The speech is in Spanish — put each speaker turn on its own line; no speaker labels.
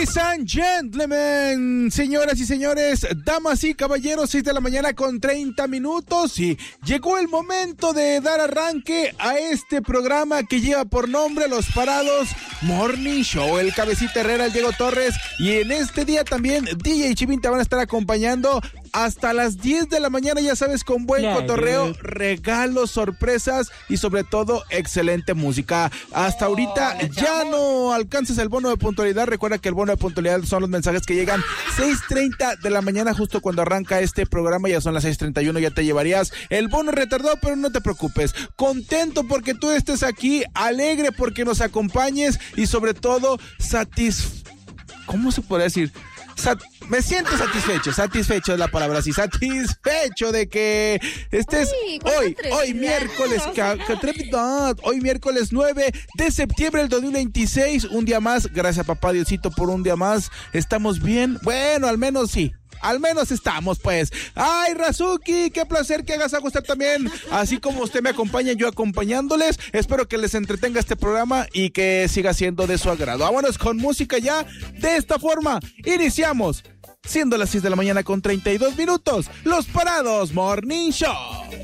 Ladies and gentlemen, señoras y señores, damas y caballeros, 6 de la mañana con 30 minutos y llegó el momento de dar arranque a este programa que lleva por nombre Los Parados Morning Show. El Cabecita Herrera, el Diego Torres y en este día también DJ Chivin te van a estar acompañando hasta las 10 de la mañana, ya sabes, con buen cotorreo, regalos, sorpresas y sobre todo excelente música. Hasta ahorita ya no alcances el bono de puntualidad. Recuerda que el bono de puntualidad son los mensajes que llegan 6:30 de la mañana, justo cuando arranca este programa. Ya son las 6:31, ya te llevarías el bono retardado, pero no te preocupes. Contento porque tú estés aquí, alegre porque nos acompañes y sobre todo ¿cómo se puede decir? Me siento satisfecho es la palabra, sí, satisfecho de que estés hoy miércoles, hoy miércoles 9 de septiembre del 2026, un día más, gracias a papá Diosito por un día más, estamos bien, bueno, al menos sí. Al menos estamos, pues. ¡Ay, Razuki! ¡Qué placer que hagas algo usted también! Así como usted me acompaña, yo acompañándoles. Espero que les entretenga este programa y que siga siendo de su agrado. Vámonos con música ya. De esta forma, iniciamos. Siendo las 6 de la mañana con 32 minutos, Los Parados Morning Show.